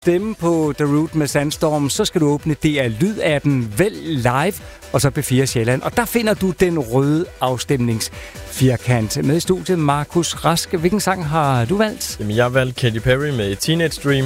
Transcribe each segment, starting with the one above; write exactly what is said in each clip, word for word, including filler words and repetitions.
stemme på The Root med Sandstorm, så skal du åbne D R Lyd-appen, vælg live, og så P fire Sjælland. Og der finder du den røde afstemningsfirkant. Med i studiet, Markus Rask. Hvilken sang har du valgt? Jamen, jeg har valgt Katy Perry med Teenage Dream.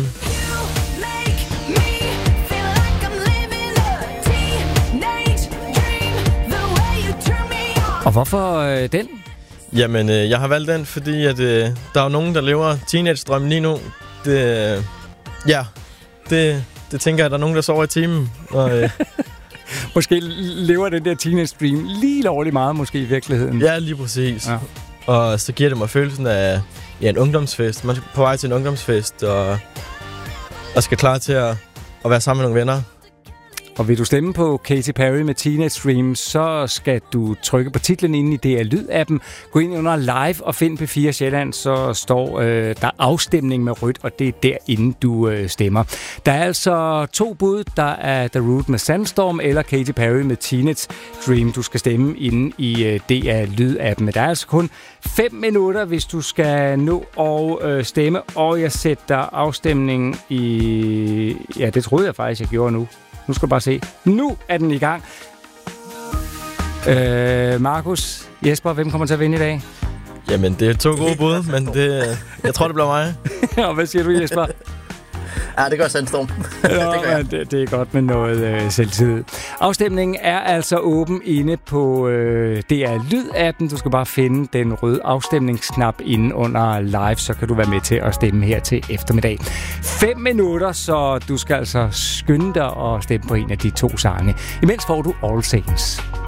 Og hvorfor øh, den? Jamen, øh, jeg har valgt den, fordi at, øh, der er jo nogen, der lever teenage-drømmen lige nu. Det, øh, ja, det, det tænker jeg, at der er nogen, der sover i timen. Og, øh, måske lever den der teenage-dream lige lovligt meget, måske i virkeligheden. Ja, lige præcis. Ja. Og så giver det mig følelsen af ja, en ungdomsfest. Man er på vej til en ungdomsfest, og, og skal klar til at, at være sammen med nogle venner. Og vil du stemme på Katy Perry med Teenage Dream, så skal du trykke på titlen inde i D R Lyd-appen. Gå ind under live og find P fire Sjælland, så står øh, der afstemning med rødt, og det er derinde, du øh, stemmer. Der er altså to bud. Der er The Root med Sandstorm eller Katy Perry med Teenage Dream. Du skal stemme inde i øh, D R Lyd-appen. Men der er altså kun fem minutter, hvis du skal nå og øh, stemme. Og jeg sætter afstemningen i... Ja, det troede jeg faktisk, jeg gjorde nu. Nu skal du bare se. Nu er den i gang. Øh, Markus, Jesper, hvem kommer til at vinde i dag? Jamen, det er to gode bud, men det, jeg tror, det bliver mig. Og hvad siger du, Jesper? Ja, det gør Sandstorm. Ja, det, gør det, det er godt med noget øh, selvtid. Afstemningen er altså åben inde på øh, D R Lyd-appen. Du skal bare finde den røde afstemningsknap inde under live, så kan du være med til at stemme her til eftermiddag. Fem minutter, så du skal altså skynde dig og stemme på en af de to sange. Imens får du All Saints.